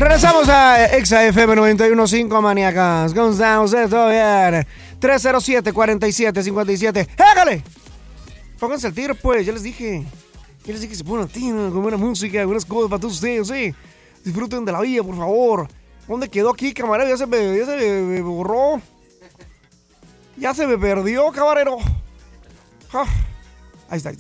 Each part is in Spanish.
Regresamos a Exa FM 91.5, maníacas. ¿Cómo están ustedes? ¿Todo bien? 307-4757. ¡Hágale! Pónganse al tiro, pues. Ya les dije que se pongan al tiro con buena música, algunas cosas para todos ustedes, ¿sí? Disfruten de la vida, por favor. ¿Dónde quedó aquí, camarero? Ya se me borró. Ya se me perdió, camarero. Ah, ahí está.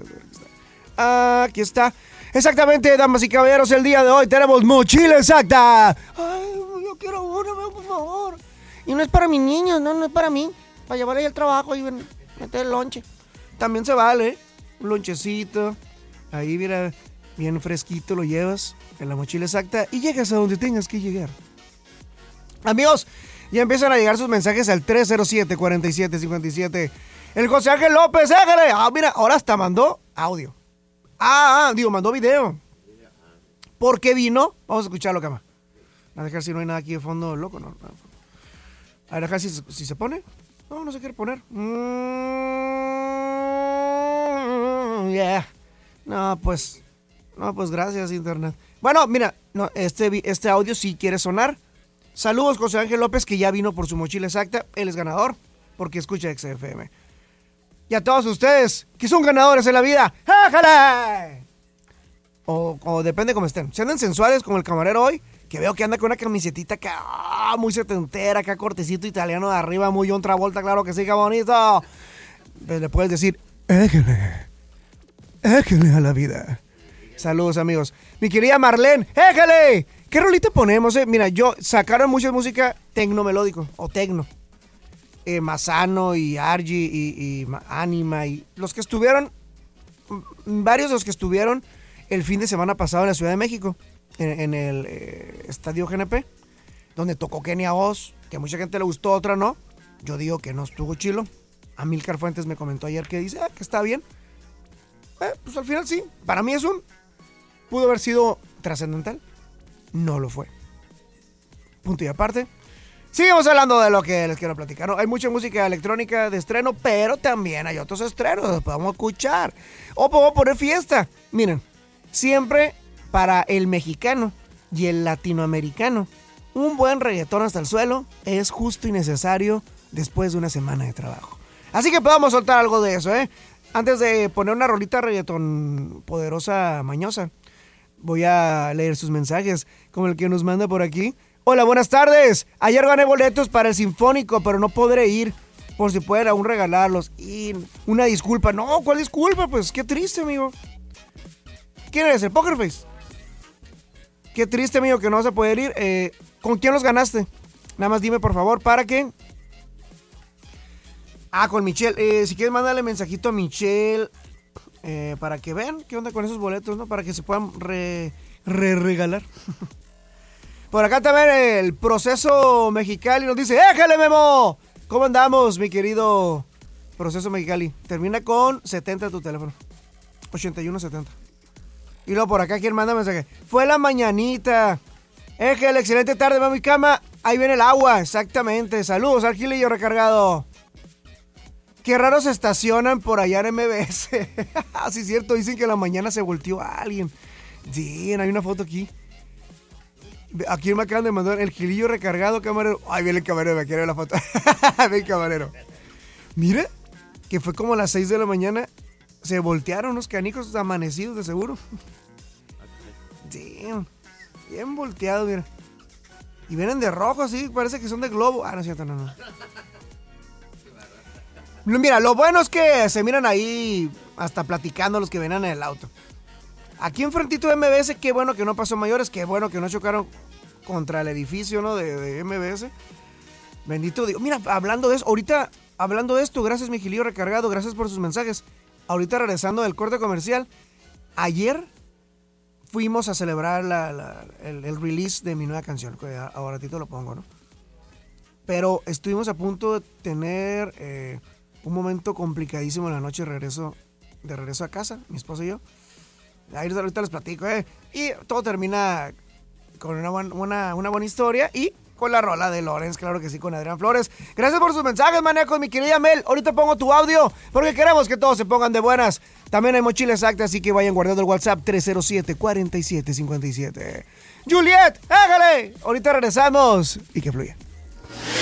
Aquí está. Exactamente, damas y caballeros, el día de hoy tenemos mochila exacta. Ay, yo quiero una, por favor. Y no es para mis niños, no es para mí. Para llevar ahí al trabajo y meter el lonche. También se vale, un lonchecito. Ahí, mira, bien fresquito lo llevas en la mochila exacta y llegas a donde tengas que llegar. Amigos, ya empiezan a llegar sus mensajes al 307-4757. El José Ángel López, ¡hágale! Ah, mira, ahora hasta mandó audio. Mandó video. ¿Por qué vino? Vamos a escucharlo, cama. A dejar si no hay nada aquí de fondo, loco, ¿no? A dejar si se pone. No se quiere poner. Yeah. No, pues gracias, internet. Bueno, mira, no, este audio sí quiere sonar. Saludos, José Ángel López, que ya vino por su mochila exacta. Él es ganador, porque escucha XFM. Y a todos ustedes, que son ganadores en la vida, ¡ájale! O depende cómo estén. Si andan sensuales como el camarero hoy, que veo que anda con una camisetita acá, muy setentera, acá cortecito italiano de arriba, muy John Travolta, claro que sí, qué bonito. Pues le puedes decir, éjale a la vida. Saludos, amigos. Mi querida Marlene, éjale. ¿Qué rolita ponemos? Mira, sacaron mucha música tecno melódico, o tecno. Mazano y Argy y Anima y los que estuvieron, varios de los que estuvieron el fin de semana pasado en la Ciudad de México, en el Estadio GNP, donde tocó Kenia Oz, que a mucha gente le gustó, otra no. Yo digo que no estuvo chilo. Amílcar Fuentes me comentó ayer que dice que está bien. Pues al final sí, para mí pudo haber sido trascendental. No lo fue. Punto y aparte. Sigamos hablando de lo que les quiero platicar, ¿no? Hay mucha música electrónica de estreno, pero también hay otros estrenos, los podemos escuchar. O podemos poner fiesta. Miren, siempre para el mexicano y el latinoamericano, un buen reggaetón hasta el suelo es justo y necesario después de una semana de trabajo. Así que podemos soltar algo de eso, ¿eh? Antes de poner una rolita reggaetón poderosa, mañosa, voy a leer sus mensajes, como el que nos manda por aquí. Hola, buenas tardes. Ayer gané boletos para el Sinfónico, pero no podré ir. Por si pueden aún regalarlos. Y una disculpa. No, ¿cuál disculpa? Pues qué triste, amigo. ¿Quién eres? ¿El Poker Face? Qué triste, amigo, que no vas a poder ir. ¿Con quién los ganaste? Nada más dime, por favor, ¿para qué? Con Michelle. Si quieres, mándale mensajito a Michelle. Para que vean qué onda con esos boletos, ¿no? Para que se puedan regalar. Por acá también el Proceso Mexicali nos dice, ¡éjale, Memo! ¿Cómo andamos, mi querido Proceso Mexicali? Termina con 70 tu teléfono. 8170. Y luego por acá, ¿quién manda mensaje? Fue la mañanita. Éjale, excelente tarde, mami cama. Ahí viene el agua, exactamente. Saludos, Argilillo recargado. Qué raro se estacionan por allá en MBS. Sí, es cierto, dicen que en la mañana se volteó a alguien. Sí, hay una foto aquí. Aquí me acaban de mandar el Gilillo recargado, camarero. Ay, viene el camarero, me quiere ver la foto. Ven, camarero. Mira, que fue como a las 6 de la mañana. Se voltearon unos canijos amanecidos, de seguro. Sí, bien volteados, mira. Y vienen de rojo, así, parece que son de globo. No es cierto, no. Mira, lo bueno es que se miran ahí hasta platicando los que venían en el auto. Aquí enfrentito de MBS, qué bueno que no pasó mayores, qué bueno que no chocaron contra el edificio, ¿no? de MBS. Bendito Dios. Mira, hablando de esto, gracias, mi Gilillo recargado, gracias por sus mensajes. Ahorita regresando del corte comercial, ayer fuimos a celebrar el release de mi nueva canción, que ahora ratito lo pongo, ¿no? Pero estuvimos a punto de tener un momento complicadísimo en la noche de regreso a casa, mi esposa y yo. Ahorita les platico, Y todo termina con una buena historia y con la rola de Lorenz, claro que sí, con Adrián Flores. Gracias por sus mensajes, manecos, mi querida Mel. Ahorita pongo tu audio porque queremos que todos se pongan de buenas. También hay mochila exacta, así que vayan guardando el WhatsApp 307-4757. Juliet, hágale. Ahorita regresamos y que fluya.